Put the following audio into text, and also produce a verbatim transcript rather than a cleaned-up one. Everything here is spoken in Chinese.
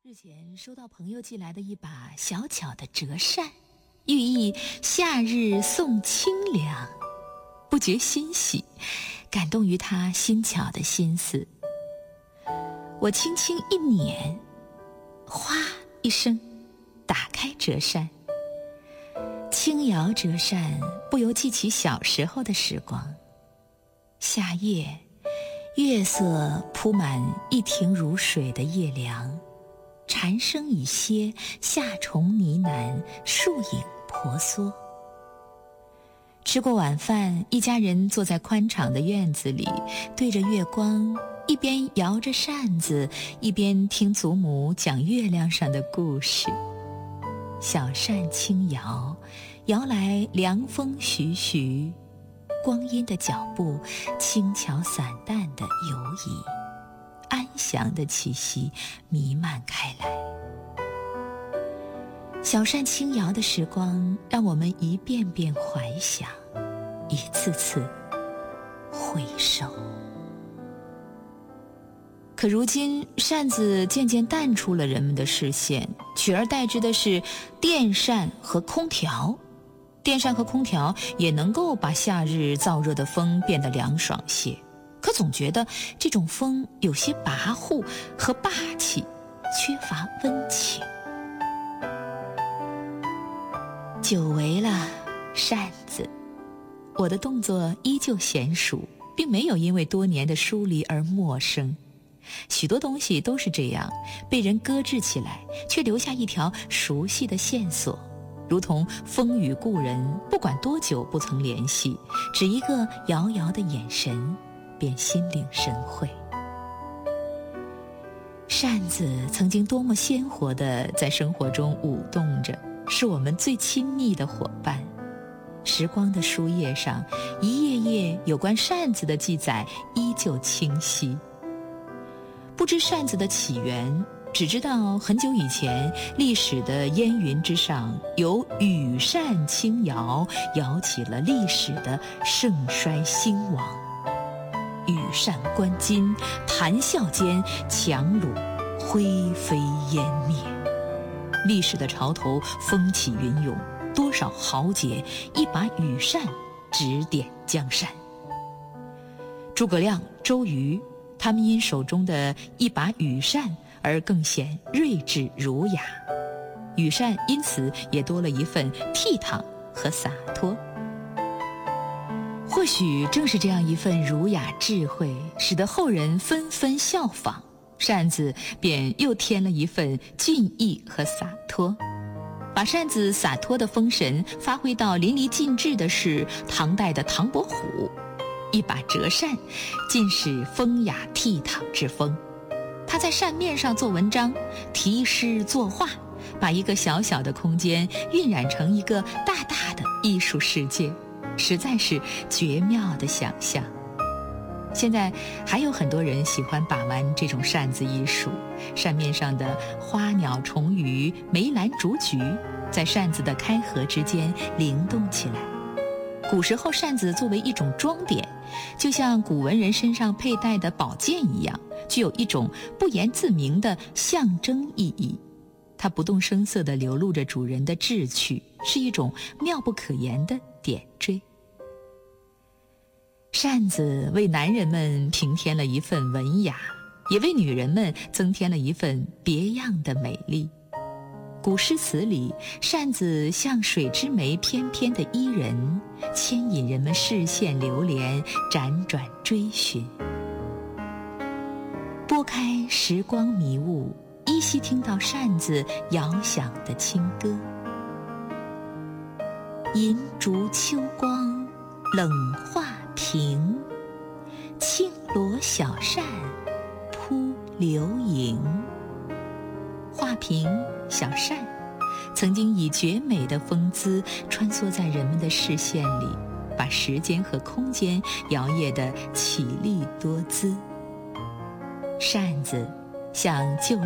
日前收到朋友寄来的一把小巧的折扇，寓意夏日送清凉，不觉欣喜，感动于他新巧的心思。我轻轻一捻，哗一声，打开折扇，轻摇折扇，不由记起小时候的时光。夏夜，月色铺满一庭如水的夜凉，蝉声已歇，夏虫呢喃，树影婆娑。吃过晚饭，一家人坐在宽敞的院子里，对着月光，一边摇着扇子，一边听祖母讲月亮上的故事。小扇轻摇，摇来凉风徐徐，光阴的脚步轻巧散淡的游移，安详的气息弥漫开来。小扇轻摇的时光，让我们一遍遍怀想，一次次回首。可如今，扇子渐渐淡出了人们的视线，取而代之的是电扇和空调。电扇和空调也能够把夏日燥热的风变得凉爽些，可总觉得这种风有些跋扈和霸气，缺乏温情。久违了扇子，我的动作依旧娴熟，并没有因为多年的疏离而陌生。许多东西都是这样，被人搁置起来，却留下一条熟悉的线索，如同风雨故人，不管多久不曾联系，只一个遥遥的眼神，便心领神会。扇子曾经多么鲜活地在生活中舞动着，是我们最亲密的伙伴。时光的书页上，一页页有关扇子的记载依旧清晰。不知扇子的起源，只知道很久以前，历史的烟云之上，有羽扇轻摇，摇起了历史的盛衰兴亡。羽扇纶巾，谈笑间，樯橹灰飞烟灭。历史的潮头风起云涌，多少豪杰一把羽扇指点江山。诸葛亮、周瑜，他们因手中的一把羽扇而更显睿智儒雅，羽扇因此也多了一份倜傥和洒脱。或许正是这样一份儒雅智慧，使得后人纷纷效仿，扇子便又添了一份俊逸和洒脱。把扇子洒脱的风神发挥到淋漓尽致的是唐代的唐伯虎，一把折扇尽是风雅倜傥之风。他在扇面上做文章，题诗作画，把一个小小的空间晕染成一个大大的艺术世界，实在是绝妙的想象。现在还有很多人喜欢把玩这种扇子艺术，扇面上的花鸟虫鱼、梅兰竹菊，在扇子的开合之间灵动起来。古时候扇子作为一种装点，就像古文人身上佩戴的宝剑一样，具有一种不言自明的象征意义。它不动声色地流露着主人的志趣，是一种妙不可言的点缀。扇子为男人们平添了一份文雅，也为女人们增添了一份别样的美丽。古诗词里，扇子像水之湄翩翩的伊人，牵引人们视线流连，辗转追寻。拨开时光迷雾，依稀听到扇子遥响的清歌。银烛秋光，冷画屏，轻罗小扇扑流萤。画屏、小扇曾经以绝美的风姿穿梭在人们的视线里，把时间和空间摇曳得绮丽多姿。扇子像旧